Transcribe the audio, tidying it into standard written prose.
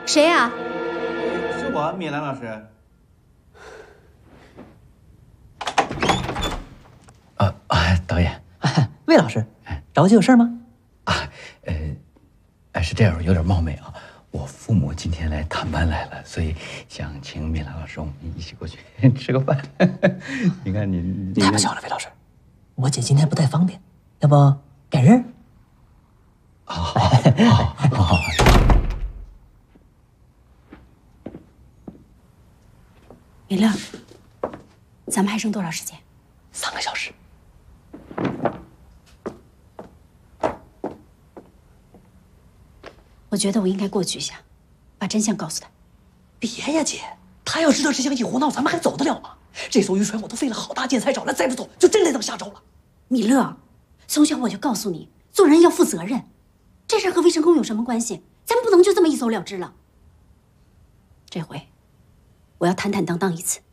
谁呀？ 是我，米兰老师。 导演， 魏老师，找我有事吗？ 是这样，有点冒昧啊。我父母今天来探班来了，所以想请米兰老师我们一起过去吃个饭。你看你太不巧了，魏老师，我姐今天不太方便，要不改日？ 好。 米勒，咱们还剩多少时间 ？3个小时。 我觉得我应该过去一下，把真相告诉他。 别呀，姐，他要知道这厢一胡闹，咱们还走得了吗？这艘渔船我都费了好大劲才找来，再不走就真来到下周了。 米勒，从小我就告诉你，做人要负责任。这事和魏成功有什么关系？咱们不能就这么一走了之了。这回，我要坦坦荡荡一次。